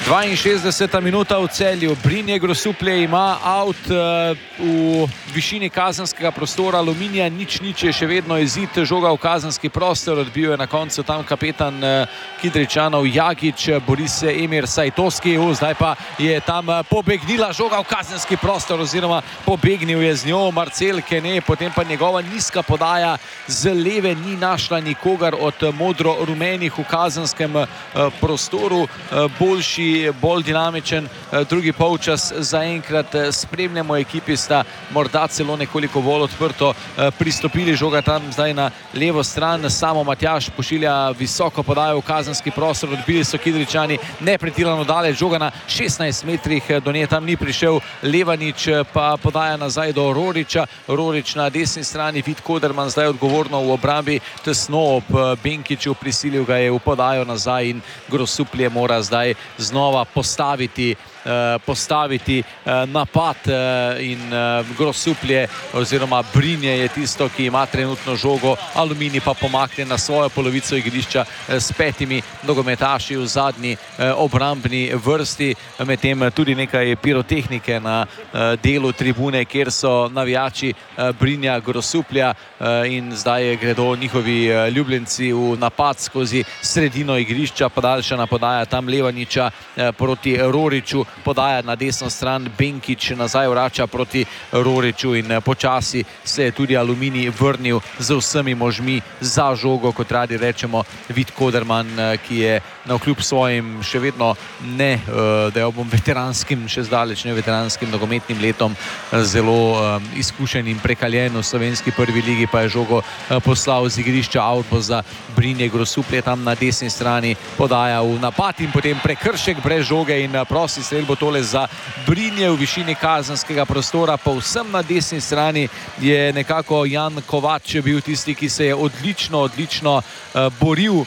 62. minuta v Celju. Brinje Grosuplje ima out v višini kazenskega prostora Aluminija. Nič je še vedno izid. Žoga v kazenski prostor. Odbil je na koncu tam kapetan Kidričanov Jagič. Bori se Emir Sajtovski. Zdaj pa je tam pobegnila žoga v kazenski prostor oziroma pobegnil je z njo Marcel Kene. Potem pa njegova nizka podaja z leve ni našla nikogar od modro-rumenih v kazenskem prostoru. Boljši, bolj dinamičen drugi polčas zaenkrat spremljamo. Ekipi sta morda celo nekoliko bolj odprto pristopili. Žoga tam zdaj na levo stran. Samo Matjaž pošilja visoko podajo v kazenski prostor. Odbili so Kidričani nepretirano daleč. Žoga na 16 metrih do nje tam ni prišel. Levanič pa podaja nazaj do Roriča. Rorič na desni strani. Vid Koderman zdaj odgovorno v obrambi tesno ob Benkiču. Prisilil ga je v podajo nazaj in Grosuplje mora zdaj znova postaviti napad in Grosuplje oziroma Brinje je tisto, ki ima trenutno žogo. Aluminij pa pomakne na svojo polovico igrišča s 5 nogometaši v zadnji obrambni vrsti. Medtem tudi nekaj pirotehnike na delu tribune, kjer so navijači Brinja Grosuplja in zdaj gredo njihovi ljubljenci v napad skozi sredino igrišča. Podaljšana podaja tam Levaniča proti Roriču. Podaja na desno stran, Benkič nazaj vrača proti Roriču in počasi se je tudi Aluminij vrnil z vsemi možmi za žogo, kot radi rečemo. Vid Koderman, ki je navkljub svojim še vedno ne, da jo bom veteranskim, še zdaleč ne veteranskim nogometnim letom, zelo izkušen in prekaljen v slovenski prvi ligi, pa je žogo poslal z igrišča. Out bo za Brinje Grosuplje tam na desni strani. Podaja v napad in potem prekršek brez žoge in prosti strel bo tole za Brinje v višini kazenskega prostora. Povsem na desni strani je nekako Jan Kovač bil tisti, ki se je odlično boril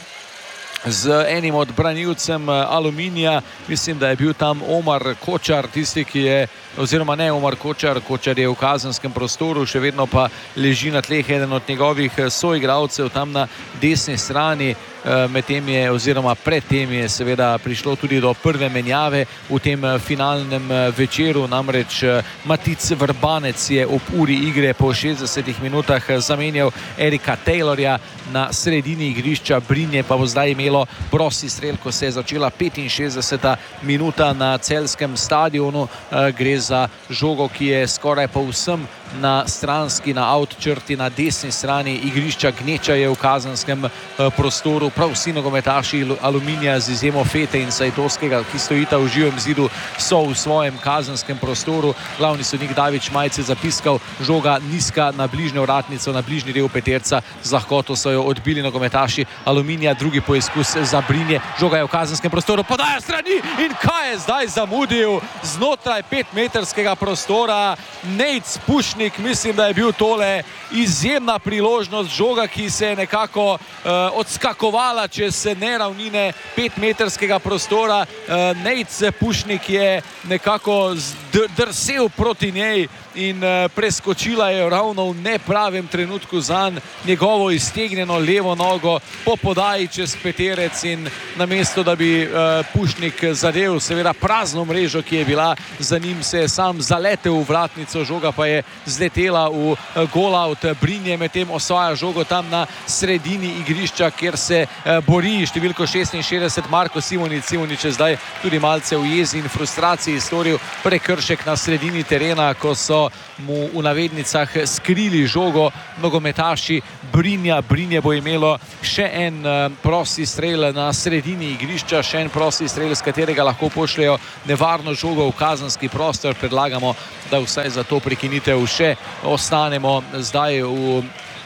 z enim od branilcem Aluminija. Mislim, da je bil tam Omar Kočar tisti, ki je, oziroma ne Omar Kočar, Kočar je v kazenskem prostoru, še vedno pa leži na tleh eden od njegovih soigralcev tam na desni strani. Medtem je, oziroma predtem je seveda prišlo tudi do prve menjave v tem finalnem večeru, namreč Matic Vrbanec je ob uri igre po 60 minutah zamenjal Erika Taylorja na sredini igrišča. Brinje pa bo zdaj imelo prosti strel, ko se je začela 65. minuta na celjskem stadionu. Gre za žogo, ki je skoraj povsem na stranski, na out črti na desni strani igrišča. Gneča je v kazenskem prostoru. Prav vsi nogometaši Aluminija z izjemo Fete in Sajtovskega, ki stojita v živem zidu, so v svojem kazenskem prostoru. Glavni sodnik Davič Majce zapiskal, žoga nizka na bližnjo vratnico, na bližnji del peterca. Z lahkoto so jo odbili nogometaši Aluminija. Drugi poizkus za Brinje. Žoga je v kazenskem prostoru. Podaja strani in kaj je zdaj zamudil znotraj 5-metrskega prostora Nejc Pušnik. Mislim, da je bil tole izjemna priložnost. Žoga, ki se je nekako odskakovala čez neravnine 5-metrskega prostora. Nejc Pušnik je nekako drsel proti njej in preskočila je ravno v nepravem trenutku zanj njegovo iztegnjeno levo nogo po podaji čez peterec in namesto, da bi Pušnik zadev seveda prazno mrežo, ki je bila za njim, se je sam zaletel v vratnico. Žoga pa je zletela v gol-out. Brinje medtem osvaja žogo tam na sredini igrišča, kjer se bori številko 66 Marko Simonič. Simonič je zdaj tudi malce v jezi in frustraciji storil prekršek na sredini terena, ko so mu v navednicah skrili žogo nogometaši Brinja. Brinje bo imelo še en prosti strel na sredini igrišča, še en prosti strel, s katerega lahko pošljejo nevarno žogo v kazenski prostor. Predlagamo, da vsaj za to prekinitev še ostanemo zdaj v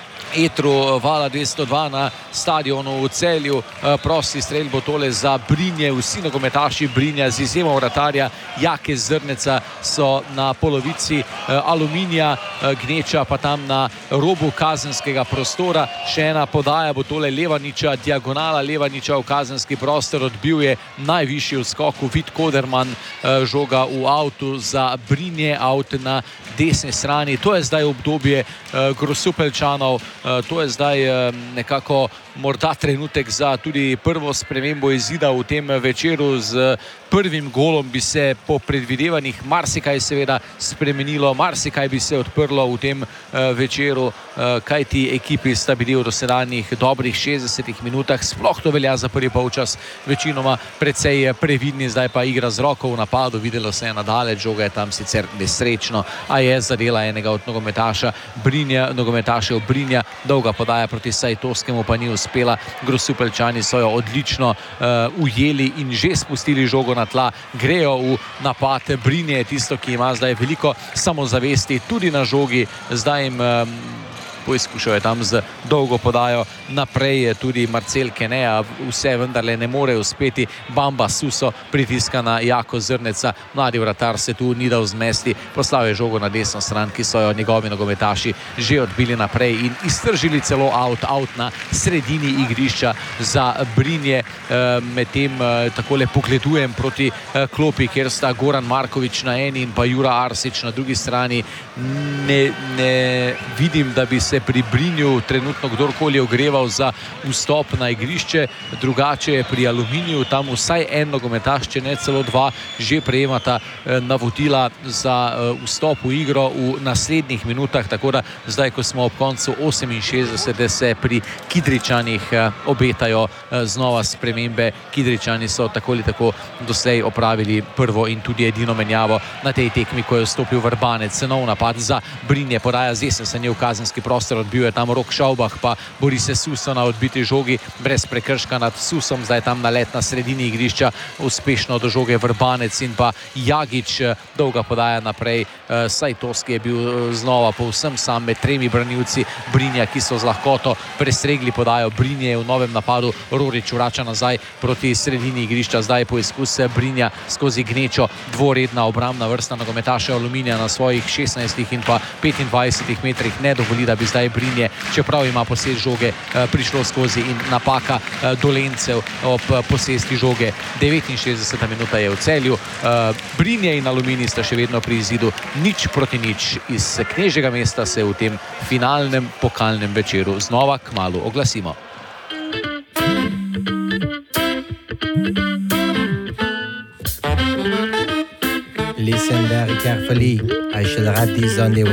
etru Vala 202 na stadionu v Celju. Prosti strel bo tole za Brinje. Vsi nogometaši Brinja z izjemo vratarja Jake Zrneca so na polovici Aluminija. Gneča pa tam na robu kazenskega prostora. Še ena podaja bo tole Levaniča, diagonala Levaniča v kazenski prostor. Odbil je najvišji v skoku Vid Koderman. Žoga v avtu za Brinje, avt na desni strani. To je zdaj obdobje Grosupeljčanov. To je zdaj nekako morda trenutek za tudi prvo spremembo izida v tem večeru. Z prvim golom bi se po predvidevanjih marsikaj seveda spremenilo, marsikaj bi se odprlo v tem večeru, kajti ekipi sta bili v dosedanjih dobrih 60 minutah, sploh to velja za prvi polčas, večinoma precej previdni. Zdaj pa igra z roko v napadu, videlo se je nadaleč, žoga je tam sicer nesrečno, a je zadela enega od nogometašev Brinja, dolga podaja proti Sajtovskemu pa ni uspela. Grosupeljčani so jo odlično ujeli in že spustili žogo na tla, grejo v napad. Brinje je tisto, ki ima zdaj veliko samozavesti tudi na žogi, zdaj jim poizkušal je tam z dolgo podajo naprej tudi Marcel Kenea, vse vendarle ne more uspeti. Bamba Suso pritiska na Jako Zrneca, mladi vratar se tu ni dal zmesti, poslal je žogo na desno stran, ki so jo njegovi nogometaši že odbili naprej in iztržili celo out na sredini igrišča za Brinje. Medtem takole pogledujem proti klopi, kjer sta Goran Marković na eni in pa Jura Arsić na drugi strani. Ne vidim, da bi se pri Brinju trenutno kdorkoli ogreval za vstop na igrišče. Drugače je pri Aluminiju, tam vsaj en nogometaš, če ne celo dva, že prejemata navodila za vstop v igro v naslednjih minutah, tako da zdaj, ko smo ob koncu 68, se pri Kidričanih obetajo znova spremembe. Kidričani so tako ali tako doslej opravili prvo in tudi edino menjavo na tej tekmi, ko je vstopil Vrbanec. Nov napad za Brinje, podaja z desne strani v kazenski prostor, odbil je tam Rok Šaubah, pa bori se Suso na odbiti žogi, brez prekrška nad Susom, zdaj tam nalet na sredini igrišča, uspešno do žoge Vrbanec in pa Jagič, dolga podaja naprej. Sajtovski je bil znova povsem sam med tremi branilci Brinja, ki so z lahkoto presregli podajo. Brinje v novem napadu, Rorič vrača nazaj proti sredini igrišča, zdaj poizkus Brinja skozi gnečo, dvoredna obrambna vrsta nogometaša Aluminija na svojih 16 in pa 25 metrih ne dovoli, da bi zdaj Brinje, čeprav ima posest žoge, prišlo skozi in napaka Dolencev ob posesti žoge. 69. minuta je v Celju. Brinje in Aluminij sta še vedno pri izidu 0-0. Iz Knežjega mesta se v tem finalnem pokalnem večeru znova kmalu oglasimo. Listen very carefully. I shall write this on the